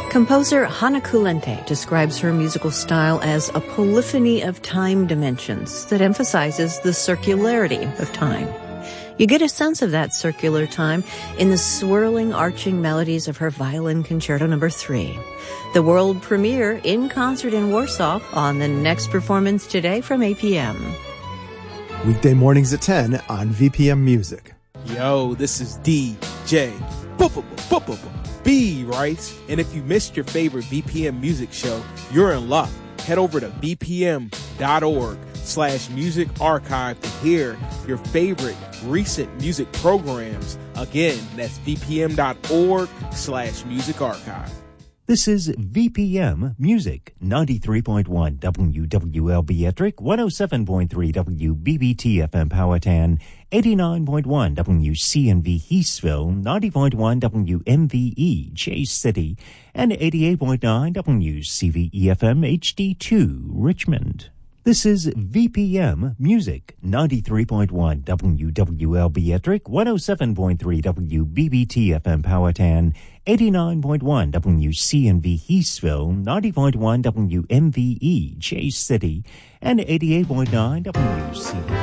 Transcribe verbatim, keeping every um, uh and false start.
Composer Hana Kulente describes her musical style as a polyphony of time dimensions that emphasizes the circularity of time. You get a sense of that circular time in the swirling, arching melodies of her Violin Concerto Number three. The world premiere in concert in Warsaw on the next performance today from eight p.m. Weekday mornings at ten on V P M Music. Yo, this is D J B, right? And if you missed your favorite V P M Music show, you're in luck. Head over to v p m dot org slash music archive to hear your favorite recent music programs. Again, that's v p m dot org slash music archive. This is V P M Music, ninety-three point one W W L B Ettrick, one oh seven point three W B B T F M Powhatan, eighty-nine point one W C N V Heastville, ninety point one W M V E Chase City, and eighty-eight point nine W C V E F M H D two Richmond. This is V P M Music, ninety-three point one W W L B Ettrick, one oh seven point three W B B T F M Powhatan, eighty-nine point one W C N V Heastville, ninety point one W M V E Chase City, and eighty-eight point nine W C V E.